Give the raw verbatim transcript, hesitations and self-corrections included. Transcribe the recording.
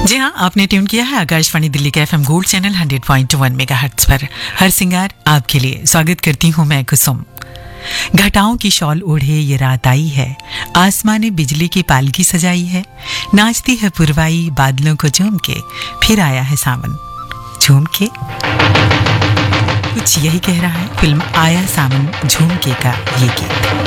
जी हाँ, आपने ट्यून किया है आकाशवाणी दिल्ली के FM gold channel hundred point one megahertz पर। हर सिंगार आपके लिए स्वागत करती हूँ मैं कुसुम। घटाओं की शॉल ओढ़े ये रात आई है, आसमां ने बिजली की पालकी सजाई है, नाचती है पुरवाई बादलों को झूम के, फिर आया है सावन झूम के। कुछ यही कह रहा है फिल्म आया सावन झूम के का ये गीत।